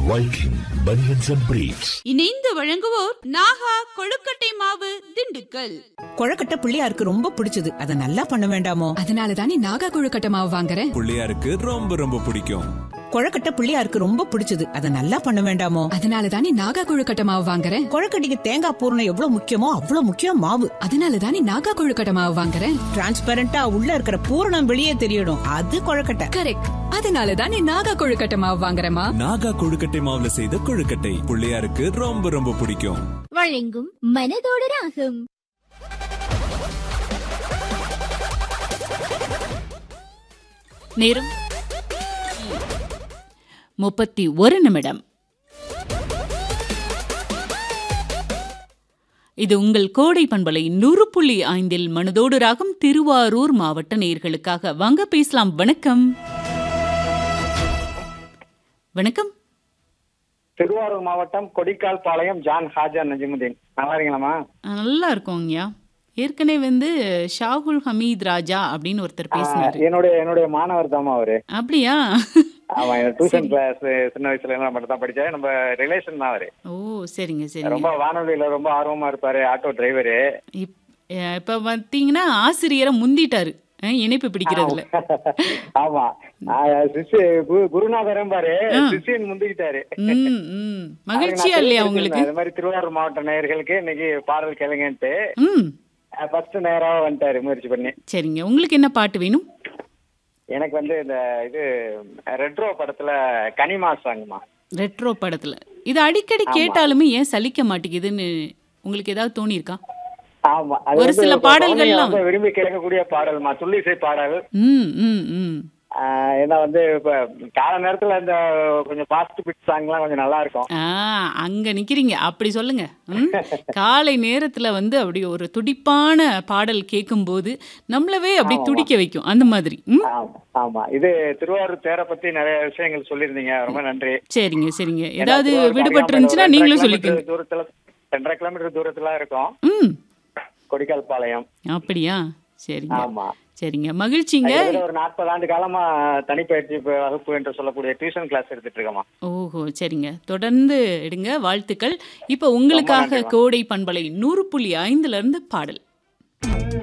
Viking Bunions and Briefs. இணைந்து வழங்குவோர் நாகா கொழுக்கட்டை மாவு திண்டுக்கல். கொழுக்கட்டை பிள்ளையாருக்கு ரொம்ப பிடிச்சது, அதை நல்லா பண்ண வேண்டாமோ? அதனால தானே நாகா கொழுக்கட்டை மாவு வாங்குறேன். பிள்ளையாருக்கு ரொம்ப ரொம்ப பிடிக்கும். கொழுக்கட்டை பிள்ளையாருக்கு ரொம்ப பிடிச்சது, அதை நல்லா பண்ண வேண்டாமோ? அதனால தானே நாகா கொழுக்கட்டை மாவு வாங்குறேன். கொழுக்கட்டைக்கு தேங்காய் பூரணம் எவ்வளவு முக்கியமோ அவ்வளவு முக்கியம் மாவு. அதனால தானே நாகா கொழுக்கட்டை மாவு வாங்குறேன். டிரான்ஸ்பரண்டா உள்ள இருக்கிற பூரணம் வெளியே தெரியணும், அது கொழுக்கட்டை. கரெக்ட். அதனால தானே நாகா கொழுக்கட்டை மாவு வாங்குறேமா. நாகா கொழுக்கட்டை மாவுல செய்த கொழுக்கட்டை பிள்ளையாருக்கு ரொம்ப ரொம்ப பிடிக்கும். வழங்கும் மனதோட ராகம். நேரம் 31 இது உங்கள் கோடை பண்பலை 100.5 மனதோடு ராகம் திருவாரூர் மாவட்ட நேயர்களுக்காக. வாங்க பேசலாம். வணக்கம். வணக்கம். திருவாரூர் மாவட்டம் கொடிக்கால் பாளையம் ஜான் ஹாஜா நஜிமுதீன். நல்லா இருக்கீங்களாமா? நல்லா இருக்கோங்கய்யா. ஏற்கனவே ஷாகுல் ஹமீத் ராஜா அப்படின்னு ஒருத்தர் பேசினாரு. என்னுடைய மாணவர் தாமா அவரு. அப்படியா? ஆமா, டியூஷன் கிளாஸ் சின்ன வயசுல எல்லாம் மட்டும் தான் படிச்சாரு. நம்ம ரிலேஷன் தான் அவரு. ஓ, சரிங்க சரிங்க. ரொம்ப வானொலியில ரொம்ப ஆர்வமா இருப்பாரு. Auto driver. இப்ப பாத்தீங்கன்னா ஆசிரியரை முந்திட்டாரு இணைப்பு பிடிக்கிறதுல. ஆமா, குருநாதரும் பாரு சிஷியன் முந்திக்கிட்டாரு. மகிழ்ச்சியா இல்லையா உங்களுக்கு? அது மாதிரி திருவாரூர் மாவட்ட நேயர்களுக்கு இன்னைக்கு பாடல் கேளுங்கன்ட்டு ஃபர்ஸ்ட் நேரா வந்துட்டாரு முயற்சி பண்ணி. சரிங்க, உங்களுக்கு என்ன பாட்டு வேணும்? எனக்கு இந்த இது ரெட்ரோ படத்துல கனிமா சாங்மா. ரெட்ரோ படத்துல இது அடிக்கடி கேட்டாலுமே ஏன் சலிக்க மாட்டேங்குதுன்னு உங்களுக்கு ஏதாவது தோணி இருக்கா? ஆமா, ஒரு சில பாடல்கள்லாம் விரும்பி கேட்கக்கூடிய பாடல்மா, துள்ளிசை பாடல். ஏன்னா இப்ப கால நேரத்துல இந்த கொஞ்சம் பாஸ்ட் பிட் சாங் எல்லாம் கொஞ்சம் நல்லா இருக்கும். அங்க நிக்கிறீங்க, அப்படி சொல்லுங்க. காலை நேரத்துல அப்படி ஒரு துடிப்பான பாடல் கேட்கும் போது நம்மளவே அப்படி துடிக்க வைக்கும், அந்த மாதிரி. ஆமா, இது திருவாரூர் தேரை பத்தி நிறைய விஷயங்கள் சொல்லியிருந்தீங்க, ரொம்ப நன்றி. சரிங்க சரிங்க. ஏதாவது விடுபட்டு இருந்துச்சுன்னா நீங்களும் சொல்லிக்கோங்க. தூரத்துல 2.5 கிலோமீட்டர் தூரத்துல இருக்கோம் கொடிக்கால் பாளையம். அப்படியா? சரிங்க. ஆமா சரிங்க, மகிழ்ச்சிங்க. ஒரு 40 ஆண்டு காலமா தனிப்பயிற்சி வகுப்பு என்று சொல்லக்கூடிய டியூஷன் கிளாஸ் எடுத்துட்டு இருக்கோமா. ஓஹோ, சரிங்க, தொடர்ந்து எடுங்க. வாழ்த்துக்கள். இப்ப உங்களுக்காக கோடை பண்பலை 100.5 பாடல்.